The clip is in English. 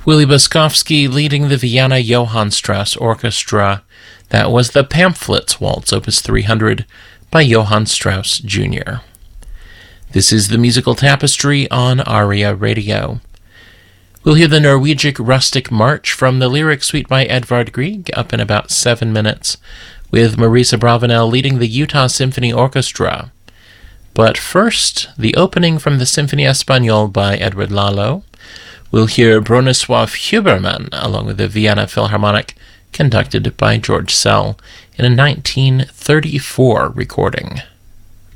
Willy Boskovsky leading the Vienna Johann Strauss Orchestra. That was the Pamphlets Waltz, Opus 300, by Johann Strauss Jr. This is the Musical Tapestry on ARIA Radio. We'll hear the Norwegic Rustic March from the Lyric Suite by Edvard Grieg, up in about 7 minutes, with Marisa Bravanel leading the Utah Symphony Orchestra. But first, the opening from the Symphonie Espagnole by Edward Lalo. We'll hear Bronislaw Huberman, along with the Vienna Philharmonic, conducted by George Szell in a 1934 recording.